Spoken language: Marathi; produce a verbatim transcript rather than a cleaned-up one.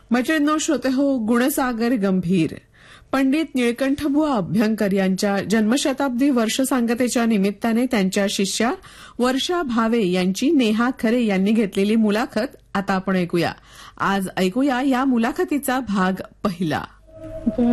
मैत्रिणींनो, श्रोते हो, गुणसागर गंभीर पंडित निळकंठबुवा अभ्यंकर यांच्या जन्मशताब्दी वर्ष सांगतेच्या निमित्ताने त्यांच्या शिष्या वर्षा भावे यांची नेहा खरे यांनी घेतलेली मुलाखत आता आपण ऐकूया. आज ऐकूया या मुलाखतीचा भाग पहिला.